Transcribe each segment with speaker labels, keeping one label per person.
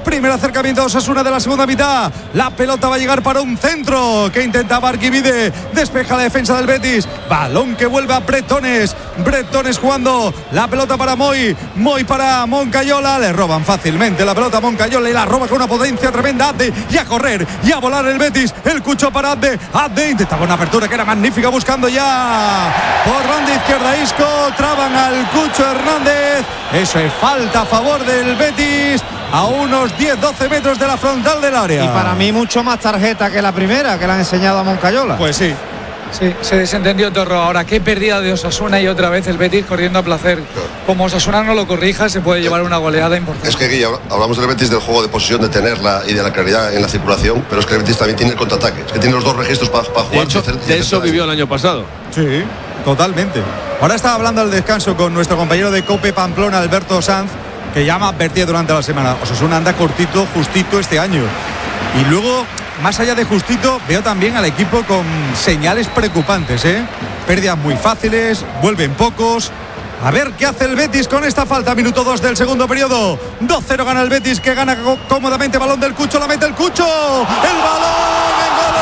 Speaker 1: Primer acercamiento a Osasuna de la segunda mitad. La pelota va a llegar para un centro que intentaba Arquivide. Despeja la defensa del Betis. Balón que vuelve a Bretones. Bretones jugando la pelota para Moy. Moy para Moncayola. Le roban fácilmente la pelota a Moncayola y la roba con una potencia tremenda. Abde, y a correr y a volar el Betis. El Cucho para Abde. Abde intentaba una apertura que era magnífica, buscando ya por banda izquierda Isco. Traban al Cucho Hernández. Eso es falta a favor del Betis a unos 10-12 metros de la frontal del área.
Speaker 2: Y para mí mucho más tarjeta que la primera que le han enseñado a Moncayola.
Speaker 1: Pues sí.
Speaker 3: Sí, se desentendió Torro. Ahora, qué pérdida de Osasuna y otra vez el Betis corriendo a placer. Como Osasuna no lo corrija, se puede llevar una goleada importante.
Speaker 4: Es que Guille, hablamos del Betis del juego de posesión, de tenerla y de la claridad en la circulación, pero es que el Betis también tiene el contraataque. Es que tiene los dos registros para jugar.
Speaker 5: De hecho, de eso vivió el año pasado.
Speaker 1: Sí, totalmente. Ahora estaba hablando al descanso con nuestro compañero de COPE Pamplona, Alberto Sanz, que ya me advertía durante la semana. Osasuna anda cortito, justito este año. Y luego, más allá de justito, veo también al equipo con señales preocupantes, ¿eh? Pérdidas muy fáciles, vuelven pocos. A ver qué hace el Betis con esta falta. Minuto 2 del segundo periodo. 2-0 gana el Betis, que gana cómodamente. Balón del Cucho, la mete el Cucho. El balón, el gol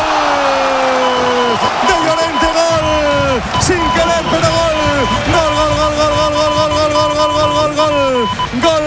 Speaker 1: de Llorente, gol. Sin querer, pero gol. Gol, gol, gol, gol, gol, gol, gol, gol, gol, gol, gol, gol, gol.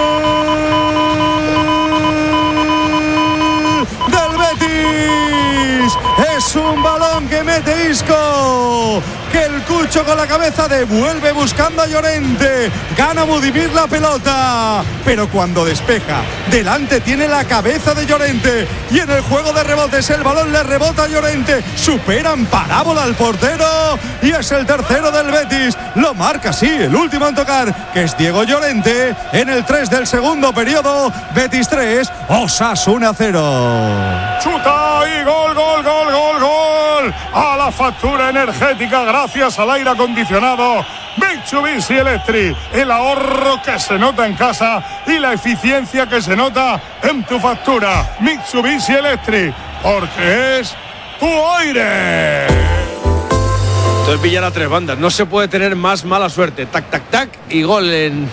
Speaker 1: Es un balón que mete Isco, que el Cucho con la cabeza devuelve buscando a Llorente. Gana Budimir la pelota, pero cuando despeja, delante tiene la cabeza de Llorente. Y en el juego de rebotes el balón le rebota a Llorente. Superan parábola al portero y es el tercero del Betis. Lo marca, sí, el último en tocar, que es Diego Llorente. En el 3 del segundo periodo, Betis 3, Osasuna 0.
Speaker 6: Chuta y gol, gol, gol, gol, gol. A la factura energética gracias al aire acondicionado Mitsubishi Electric. El ahorro que se nota en casa y la eficiencia que se nota en tu factura. Mitsubishi Electric, porque es tu aire.
Speaker 5: Entonces pillar a tres bandas. No se puede tener más mala suerte. Tac, tac, tac. Y gol en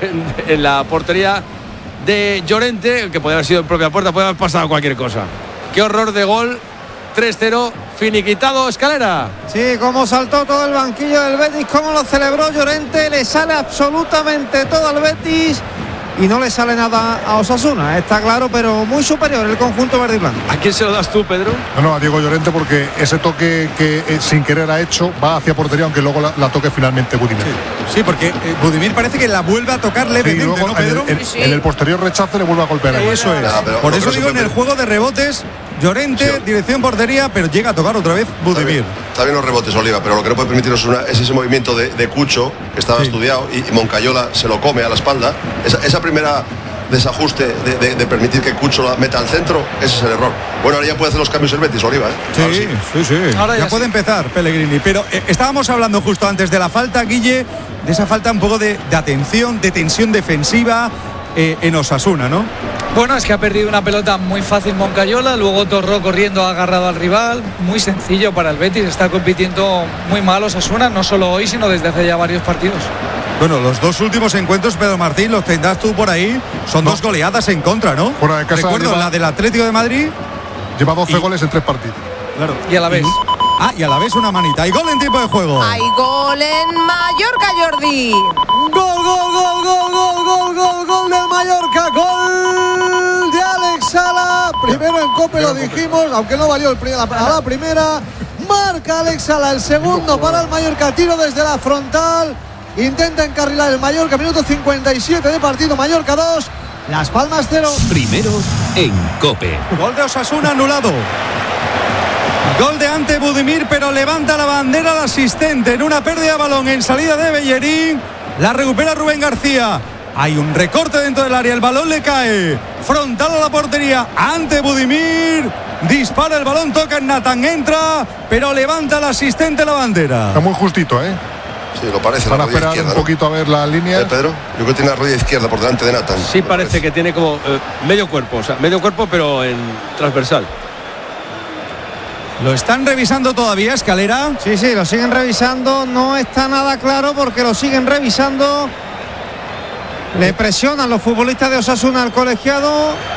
Speaker 5: la portería de Llorente, que podría haber sido en propia puerta, puede haber pasado cualquier cosa. Qué horror de gol. 3-0, finiquitado. Escalera.
Speaker 2: Sí, como saltó todo el banquillo del Betis, cómo lo celebró Llorente. Le sale absolutamente todo al Betis y no le sale nada a Osasuna, está claro, pero muy superior el conjunto verde y blanco.
Speaker 5: ¿A quién se lo das tú, Pedro?
Speaker 6: No, a Diego Llorente, porque ese toque que sin querer ha hecho va hacia portería, aunque luego la toque finalmente Budimir.
Speaker 1: Sí, porque Budimir parece que la vuelve a tocar levemente,
Speaker 6: luego,
Speaker 1: ¿no, Pedro?
Speaker 6: En el posterior rechazo le vuelve a golpear.
Speaker 1: Eso es. Por eso digo, en el juego de rebotes, Llorente, dirección portería, pero llega a tocar otra vez Budimir.
Speaker 4: Está bien los rebotes, Oliva, pero lo que no puede permitirnos es ese movimiento de Cucho, que estaba estudiado, y Moncayola se lo come a la espalda. Esa primera desajuste de permitir que Cucho la meta al centro, ese es el error. Bueno, ahora ya puede hacer los cambios el Betis, Oliva, ¿eh?
Speaker 1: Sí. Ahora ya puede empezar Pellegrini. Pero estábamos hablando justo antes de la falta, Guille, de esa falta un poco de atención, de tensión defensiva en Osasuna, ¿no?
Speaker 3: Bueno, es que ha perdido una pelota muy fácil Moncayola, luego Torró corriendo, ha agarrado al rival, muy sencillo para el Betis, está compitiendo muy mal Osasuna, no solo hoy, sino desde hace ya varios partidos.
Speaker 1: Bueno, los dos últimos encuentros, Pedro Martín, los tendrás tú por ahí, son dos goleadas en contra, ¿no?
Speaker 6: Fuera de casa.
Speaker 1: Recuerdo la del Atlético de Madrid.
Speaker 6: Lleva 12 goles en 3 partidos.
Speaker 1: Claro.
Speaker 3: Y a la vez.
Speaker 1: Y a la vez una manita. Hay gol en tiempo de juego.
Speaker 7: Hay gol en Mallorca, Jordi.
Speaker 2: Gol del Mallorca, gol de Alex Sala. Primero en COPE lo dijimos, aunque no valió a la primera. Marca Alex Sala el segundo para el Mallorca, tiro desde la frontal. Intenta encarrilar el Mallorca, minuto 57 de partido, Mallorca 2, Las Palmas 0.
Speaker 8: Primero en COPE.
Speaker 1: Gol de Osasuna anulado. Gol de Ante Budimir, pero levanta la bandera al asistente en una pérdida de balón en salida de Bellerín. La recupera Rubén García. Hay un recorte dentro del área, el balón le cae frontal a la portería. Ante Budimir dispara el balón, toca en Nathan, entra, pero levanta el asistente la bandera.
Speaker 6: Está muy justito, ¿eh?
Speaker 4: Sí, lo parece.
Speaker 6: Van a esperar un poquito a ver la línea.
Speaker 4: Pedro, yo creo que tiene la rodilla izquierda por delante de Nathan.
Speaker 5: Sí, parece que tiene como medio cuerpo, o sea, medio cuerpo, pero en transversal.
Speaker 1: ¿Lo están revisando todavía, Escalera?
Speaker 2: Sí, lo siguen revisando. No está nada claro porque lo siguen revisando. Le presionan los futbolistas de Osasuna al colegiado